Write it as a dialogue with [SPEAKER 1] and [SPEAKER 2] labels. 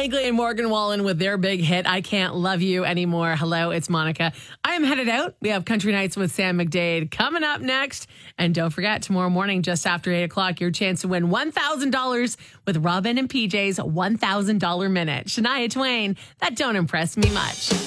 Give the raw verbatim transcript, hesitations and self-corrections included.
[SPEAKER 1] Langley and Morgan Wallen with their big hit, I Can't Love You Anymore. Hello, it's Monica. I am headed out. We have Country Nights with Sam McDade coming up next. And don't forget, tomorrow morning, just after eight o'clock, your chance to win one thousand dollars with Robin and P J's one thousand dollars Minute. Shania Twain, that don't impress me much.